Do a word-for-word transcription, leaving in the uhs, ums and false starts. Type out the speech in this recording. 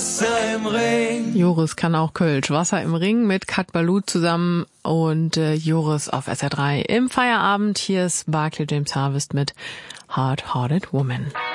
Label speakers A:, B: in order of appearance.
A: Wasser im Ring.
B: Joris kann auch Kölsch. Wasser im Ring mit Kat Ballou zusammen und äh, Joris auf S R drei im Feierabend. Hier ist Barclay James Harvest mit Hard Hearted Woman.